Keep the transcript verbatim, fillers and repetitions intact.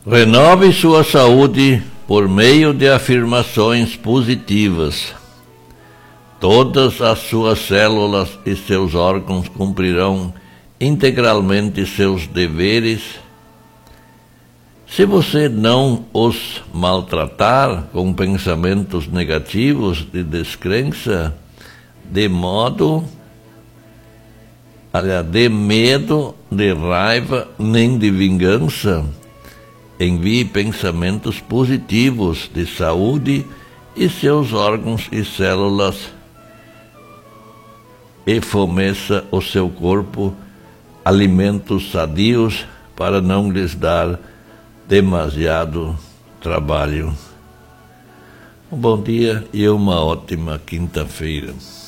Renove sua saúde por meio de afirmações positivas. Todas as suas células e seus órgãos cumprirão integralmente seus deveres. Se você não os maltratar com pensamentos negativos de descrença, de modo, aliás, de medo, de raiva, nem de vingança, envie pensamentos positivos de saúde e seus órgãos e células e forneça ao seu corpo alimentos sadios para não lhes dar demasiado trabalho. Um bom dia e uma ótima quinta-feira.